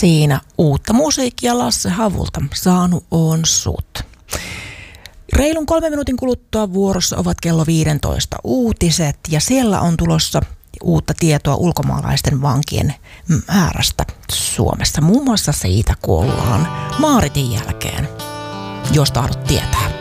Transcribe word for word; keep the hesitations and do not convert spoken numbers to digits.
Siinä uutta musiikkia Lasse Havulta. Saanut on sut. Reilun kolmen minuutin kuluttua vuorossa ovat kello viisitoista uutiset ja siellä on tulossa uutta tietoa ulkomaalaisten vankien määrästä Suomessa. Muun muassa siitä, kun ollaan Maaritin jälkeen, jos tahdot tietää.